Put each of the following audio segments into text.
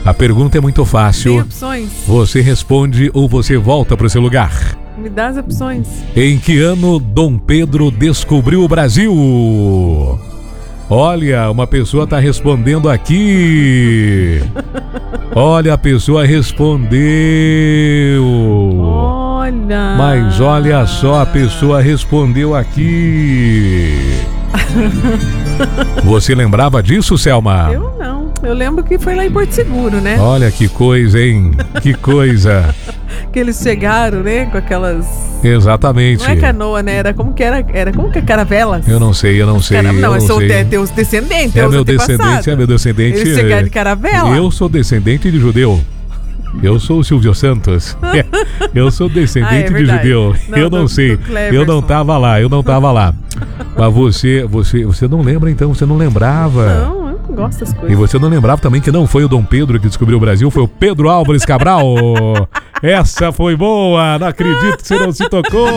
A pergunta é muito fácil. Tem opções. Você responde ou você volta para o seu lugar. Me dá as opções. Em que ano Dom Pedro descobriu o Brasil? Olha, uma pessoa está respondendo aqui. Olha, a pessoa respondeu. Olha. Mas olha só, a pessoa respondeu aqui. Você lembrava disso, Selma? Eu não. Eu lembro que foi lá em Porto Seguro, né? Olha que coisa, hein? Que coisa. Que eles chegaram, né? Com aquelas... Exatamente. Não é canoa, né? Era como que caravelas? Eu não sei. Não, eu são sei. Teus descendentes. É meu descendente. Eles chegaram de caravela. Eu sou descendente de judeu. Eu sou o Silvio Santos. Eu sou descendente de judeu. Eu não sei. Eu não tava lá. Mas você não lembra, então? Você não lembrava? Não, eu não gosto das coisas. E você não lembrava também que não foi o Dom Pedro que descobriu o Brasil, foi o Pedro Álvares Cabral. Essa foi boa. Não acredito que você não se tocou.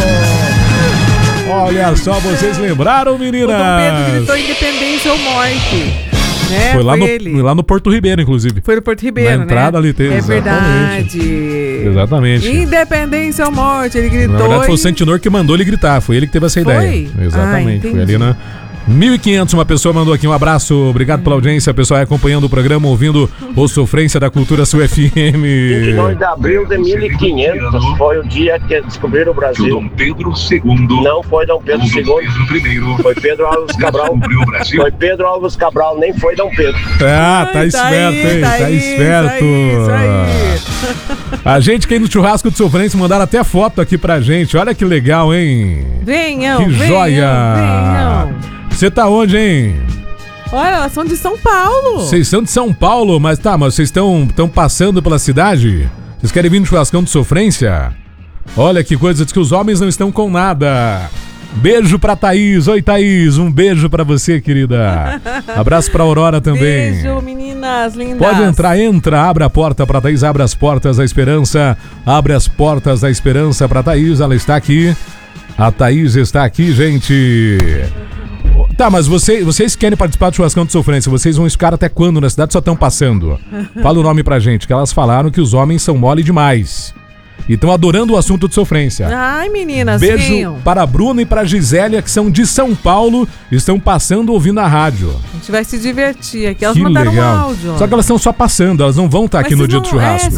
Olha só, vocês lembraram, meninas? O Dom Pedro gritou independência ou morte. Né? Foi lá no Porto Ribeiro, inclusive. Foi no Porto Ribeiro, na entrada, né? ali teve. É verdade. Exatamente. Independência ou morte, ele gritou. Na verdade, foi o Sentinor que mandou ele gritar. Foi ele que teve essa ideia. Exatamente. Foi ali na 1500, uma pessoa mandou aqui um abraço. Obrigado pela audiência, pessoal, acompanhando o programa, ouvindo o Sofrência da Cultura Sul FM. 22 de abril de 1500 foi o dia que descobriram o Brasil. Dom Pedro II. Não foi Dom Pedro II. Foi Pedro Álvares Cabral. Foi Pedro Álvares Cabral, nem foi Dom Pedro. Ah, tá esperto, hein? Tá esperto. Isso aí. A gente que no churrasco de Sofrência mandaram até foto aqui pra gente. Olha que legal, hein? Venham, que joia. venham. Você tá onde, hein? Olha, elas são de São Paulo. Vocês são de São Paulo, mas vocês estão passando pela cidade? Vocês querem vir no churrascão de Sofrência? Olha que coisa, diz que os homens não estão com nada. Beijo pra Thaís. Oi, Thaís, um beijo pra você, querida. Abraço pra Aurora também. Beijo, meninas lindas. Pode entrar, abre a porta pra Thaís, abre as portas da esperança. Abre as portas da esperança pra Thaís, ela está aqui. A Thaís está aqui, gente. Tá, mas vocês querem participar do churrascão de Sofrência, vocês vão ficar até quando na cidade? Só estão passando. Fala o nome pra gente, que elas falaram que os homens são mole demais. E estão adorando o assunto de Sofrência. Ai, meninas, beijo venham. Para a Bruna e para a Gisélia, que são de São Paulo, estão passando ouvindo a rádio. A gente vai se divertir aqui. Elas que mandaram legal. um áudio. Só que elas estão só passando, elas não vão estar aqui no dia do churrasco.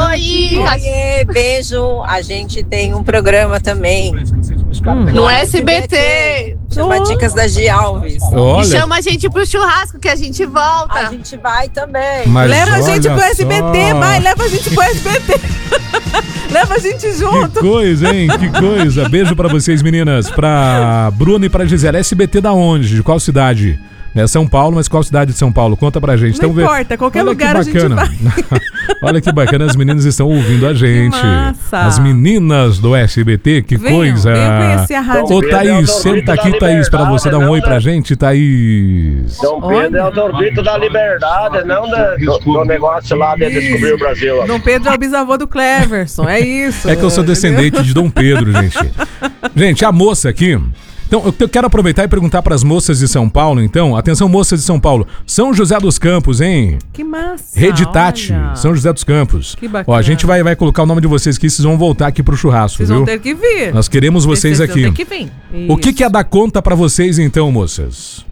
Oi, beijo. A gente tem um programa também. No SBT. Chama Dicas da G. Alves. Olha. E chama a gente pro churrasco que a gente volta. A gente vai também. Mas leva a gente pro olha SBT, só. vai, leva a gente pro SBT. Leva a gente junto. Que coisa, hein? Que coisa. Beijo pra vocês, meninas. Pra Bruna e pra Gisele. SBT da onde? De qual cidade? É São Paulo, mas qual cidade de São Paulo? Conta pra gente. Não importa, qualquer lugar a gente vai. Olha que bacana, as meninas estão ouvindo a gente. Que massa. As meninas do SBT, que coisa. Venham conhecer a rádio. Ô, Thaís, senta aqui, Thaís, pra você dar um oi pra gente, Thaís. Dom Pedro é o Dormito da Liberdade, não do negócio lá de descobrir o Brasil. Dom Pedro é o bisavô do Cleverson, é isso. É que eu sou descendente de Dom Pedro, gente. Gente, a moça aqui... Então, eu quero aproveitar e perguntar para as moças de São Paulo, então. Atenção, moças de São Paulo. São José dos Campos, hein? Que massa. Rede Tati, olha. São José dos Campos. Que bacana. Ó, a gente vai colocar o nome de vocês aqui, vocês vão voltar aqui pro churrasco, Vocês viu? vão ter que vir. Nós queremos vocês aqui. Vão ter que vir. O que é dar conta para vocês, então, moças?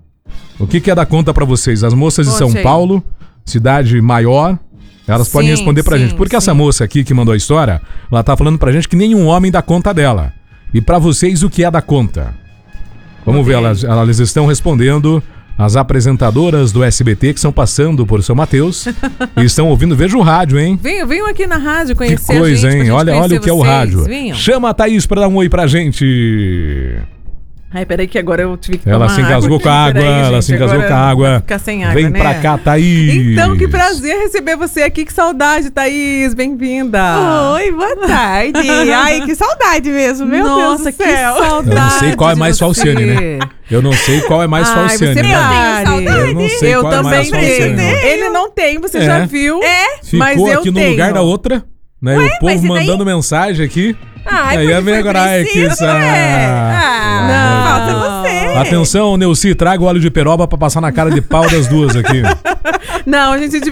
O que é dar conta para vocês? As moças de São Paulo, cidade maior... Elas podem responder pra gente. Porque essa moça aqui que mandou a história, ela tá falando pra gente que nenhum homem dá conta dela. E pra vocês, o que é dar conta? Vamos ver, elas estão respondendo, as apresentadoras do SBT que estão passando por São Mateus e estão ouvindo. Veja o rádio, hein? Venham aqui na rádio conhecer que coisa, a gente. Hein? Olha o que é o rádio. Venham. Chama a Thaís pra dar um oi pra gente. Ai, peraí que agora eu tive que Ela tomar se engasgou com a água, ela se engasgou com a água. Ficar sem água, Vem né? pra cá, Thaís. Então, que prazer receber você aqui. Que saudade, Thaís. Bem-vinda. Oi, boa tarde. Ai, que saudade mesmo, meu Nossa, Deus do céu. que saudade. Eu não sei qual é mais Falciane, né? Eu não sei qual é mais Falciane. Você né? eu não sei qual é mais Falciane. Ele não tem, você já viu. Ficou mas eu aqui no tenho. lugar da outra, né? Ué, o povo mas e daí? mandando mensagem aqui. Ai, aí porque vem agora, ai, que preciso, Não. falta você. Atenção, Neuci, traga o óleo de peroba pra passar na cara de pau das duas aqui. Não, a gente